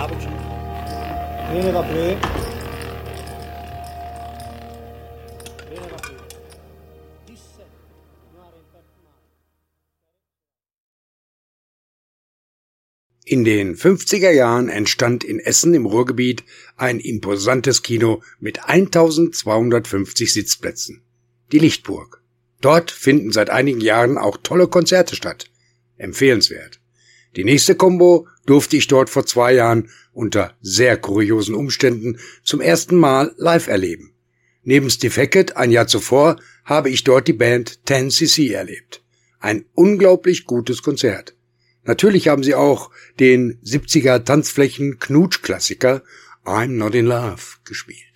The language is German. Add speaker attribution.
Speaker 1: In den 50er Jahren entstand in Essen im Ruhrgebiet ein imposantes Kino mit 1250 Sitzplätzen. Die Lichtburg. Dort finden seit einigen Jahren auch tolle Konzerte statt. Empfehlenswert. Die nächste Combo durfte ich dort vor 2 Jahren unter sehr kuriosen Umständen zum ersten Mal live erleben. Neben Steve Hackett ein Jahr zuvor habe ich dort die Band 10cc erlebt. Ein unglaublich gutes Konzert. Natürlich haben sie auch den 70er Tanzflächen-Knutsch-Klassiker I'm Not in Love gespielt.